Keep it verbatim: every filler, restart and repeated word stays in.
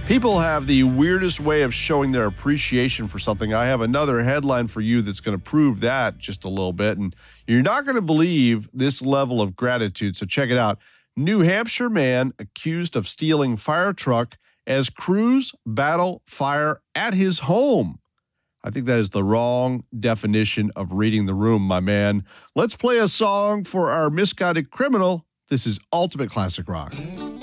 People have the weirdest way of showing their appreciation for something. I have another headline for you that's going to prove that just a little bit. And you're not going to believe this level of gratitude. So check it out. New Hampshire man accused of stealing fire truck as crews battle fire at his home. I think that is the wrong definition of reading the room, my man. Let's play a song for our misguided criminal. This is Ultimate Classic Rock.